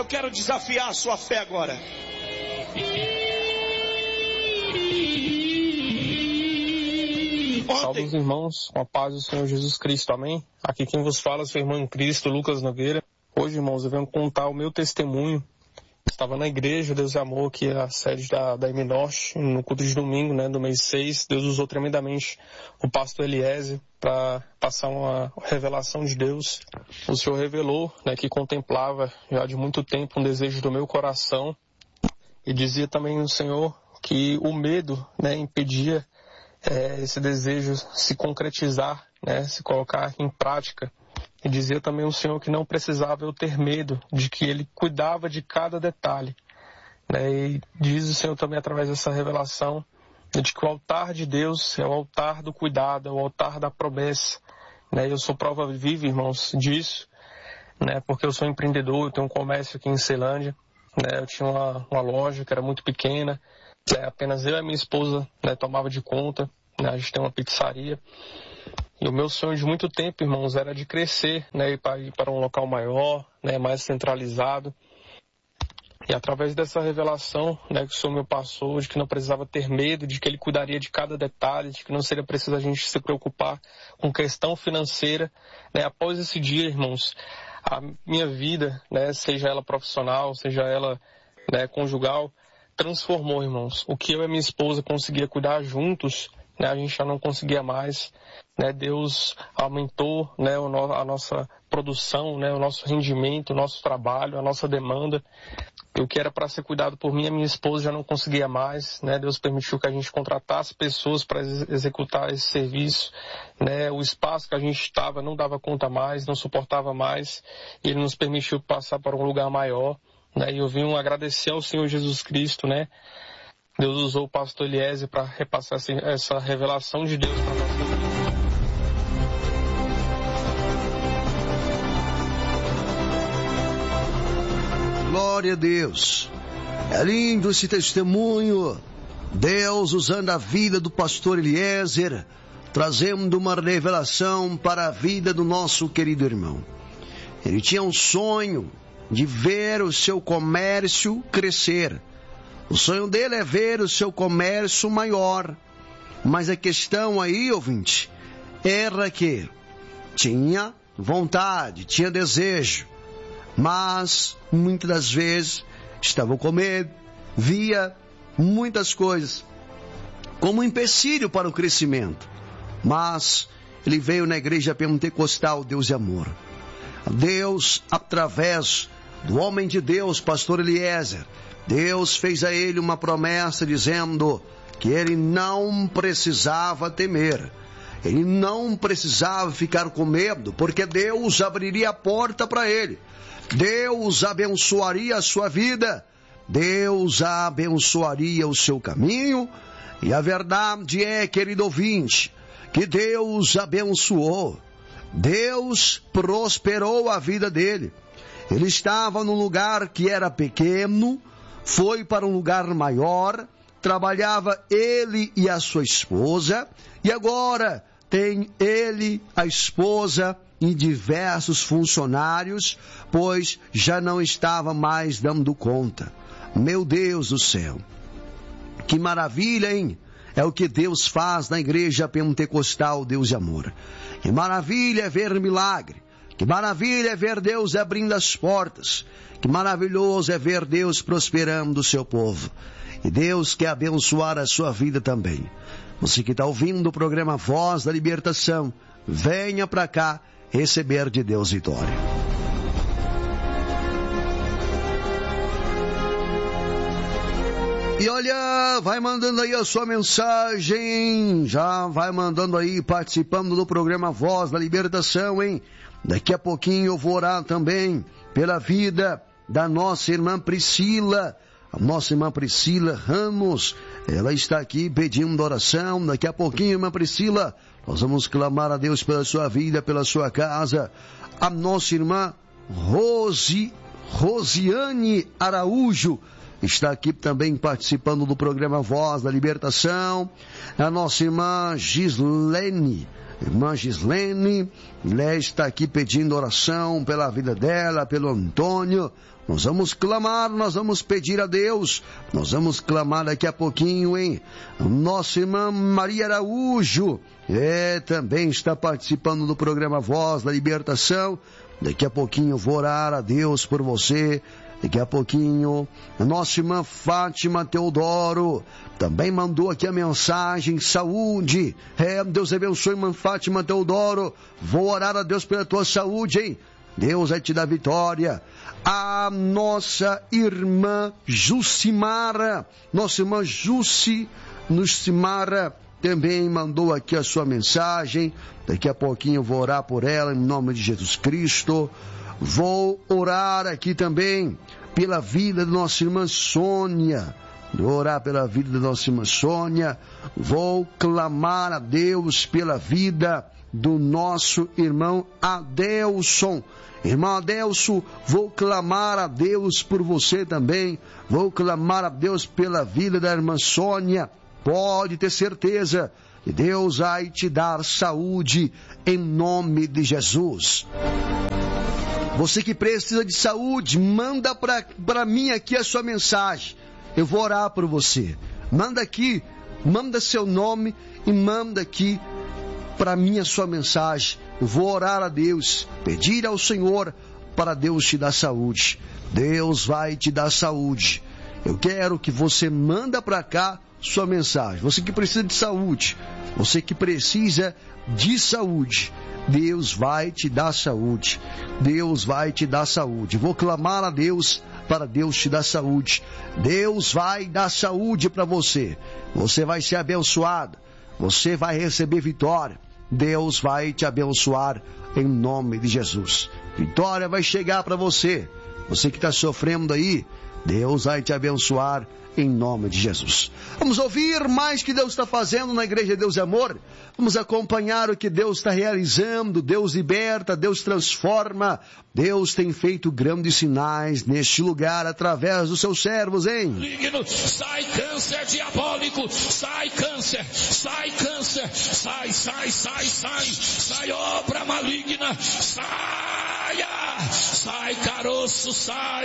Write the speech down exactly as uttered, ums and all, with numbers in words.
quero desafiar a sua fé agora. Salve os irmãos, com a paz do Senhor Jesus Cristo, amém? Aqui quem vos fala é seu irmão em Cristo, Lucas Nogueira. Hoje, irmãos, eu venho contar o meu testemunho. Estava na igreja, Deus e Amor, que é a sede da, da M Norte, no culto de domingo, né, do mês seis. Deus usou tremendamente o pastor Eliezer para passar uma revelação de Deus. O Senhor revelou, né, que contemplava já de muito tempo um desejo do meu coração. E dizia também o Senhor que o medo, né, impedia é, esse desejo se concretizar, né, se colocar em prática. E dizia também o Senhor que não precisava eu ter medo, de que Ele cuidava de cada detalhe. Né? E diz o Senhor também através dessa revelação, de que o altar de Deus é o altar do cuidado, é o altar da promessa. Né? Eu sou prova viva, irmãos, disso, né? Porque eu sou empreendedor, eu tenho um comércio aqui em Ceilândia. Né? Eu tinha uma, uma loja que era muito pequena, né? Apenas eu e a minha esposa, né, tomava de conta. Né? A gente tem uma pizzaria. E o meu sonho de muito tempo, irmãos, era de crescer, né, ir para, ir para um local maior, né, mais centralizado. E através dessa revelação, né, que o Senhor me passou, de que não precisava ter medo, de que Ele cuidaria de cada detalhe, de que não seria preciso a gente se preocupar com questão financeira, né, após esse dia, irmãos, a minha vida, né, seja ela profissional, seja ela, né, conjugal, transformou, irmãos. O que eu e minha esposa conseguia cuidar juntos, né, a gente já não conseguia mais. Né, Deus aumentou, né, o no, a nossa produção, né, o nosso rendimento, o nosso trabalho, a nossa demanda. E o que era para ser cuidado por mim e minha esposa já não conseguia mais. Né, Deus permitiu que a gente contratasse pessoas para ex- executar esse serviço. Né, o espaço que a gente estava não dava conta mais, não suportava mais. E Ele nos permitiu passar para um lugar maior. Né, e eu vim agradecer ao Senhor Jesus Cristo. Né, Deus usou o pastor Eliezer para repassar essa, essa revelação de Deus para nós. Glória a Deus. É lindo esse testemunho. Deus usando a vida do pastor Eliezer, trazendo uma revelação para a vida do nosso querido irmão. Ele tinha um sonho de ver o seu comércio crescer. O sonho dele é ver o seu comércio maior. Mas a questão aí, ouvinte, era que tinha vontade, tinha desejo, mas muitas das vezes estava com medo, via muitas coisas como um empecilho para o crescimento. Mas ele veio na igreja pentecostal Deus e Amor. Deus, através do homem de Deus, pastor Eliezer, Deus fez a ele uma promessa dizendo que ele não precisava temer. Ele não precisava ficar com medo, porque Deus abriria a porta para ele. Deus abençoaria a sua vida. Deus abençoaria o seu caminho. E a verdade é, querido ouvinte, que Deus abençoou. Deus prosperou a vida dele. Ele estava num lugar que era pequeno, foi para um lugar maior, trabalhava ele e a sua esposa, e agora tem ele, a esposa e diversos funcionários, pois já não estava mais dando conta. Meu Deus do céu, que maravilha, hein? É o que Deus faz na igreja pentecostal Deus e Amor. Que maravilha é ver milagre. Que maravilha é ver Deus abrindo as portas. Que maravilhoso é ver Deus prosperando o seu povo. E Deus quer abençoar a sua vida também. Você que está ouvindo o programa Voz da Libertação, venha para cá receber de Deus vitória. E olha, vai mandando aí a sua mensagem, já vai mandando aí, participando do programa Voz da Libertação, hein? Daqui a pouquinho eu vou orar também pela vida da nossa irmã Priscila, a nossa irmã Priscila Ramos. Ela está aqui pedindo oração. Daqui a pouquinho, irmã Priscila, nós vamos clamar a Deus pela sua vida, pela sua casa. A nossa irmã Rose, Rosiane Araújo está aqui também participando do programa Voz da Libertação. A nossa irmã Gislene, irmã Gislene, ela está aqui pedindo oração pela vida dela, pelo Antônio. Nós vamos clamar, nós vamos pedir a Deus, nós vamos clamar daqui a pouquinho, hein? Nossa irmã Maria Araújo, é, também está participando do programa Voz da Libertação. Daqui a pouquinho eu vou orar a Deus por você. Daqui a pouquinho, a nossa irmã Fátima Teodoro também mandou aqui a mensagem, saúde. É, Deus abençoe, irmã Fátima Teodoro. Vou orar a Deus pela tua saúde, hein? Deus vai te dar vitória. A nossa irmã Jucimara, nossa irmã Jussi, Jucimara, também mandou aqui a sua mensagem. Daqui a pouquinho eu vou orar por ela, em nome de Jesus Cristo. Vou orar aqui também pela vida da nossa irmã Sônia. Vou orar pela vida da nossa irmã Sônia. Vou clamar a Deus pela vida do nosso irmão Adelson. Irmão Adelson, vou clamar a Deus por você também. Vou clamar a Deus pela vida da irmã Sônia. Pode ter certeza que Deus vai te dar saúde em nome de Jesus. Você que precisa de saúde, manda para mim aqui a sua mensagem. Eu vou orar por você. Manda aqui, manda seu nome e manda aqui para mim a sua mensagem. Eu vou orar a Deus, pedir ao Senhor para Deus te dar saúde. Deus vai te dar saúde. Eu quero que você manda para cá sua mensagem. Você que precisa de saúde, você que precisa de saúde, Deus vai te dar saúde. Deus vai te dar saúde. Vou clamar a Deus para Deus te dar saúde. Deus vai dar saúde para você. Você vai ser abençoado. Você vai receber vitória. Deus vai te abençoar em nome de Jesus. Vitória vai chegar para você. Você que está sofrendo aí, Deus vai te abençoar em nome de Jesus. Vamos ouvir mais que Deus está fazendo na Igreja Deus é Amor. Vamos acompanhar o que Deus está realizando. Deus liberta, Deus transforma. Deus tem feito grandes sinais neste lugar através dos seus servos, hein? Sai câncer diabólico, sai câncer, sai câncer, sai, sai, sai, sai, sai obra maligna, saia, sai caroço, sai.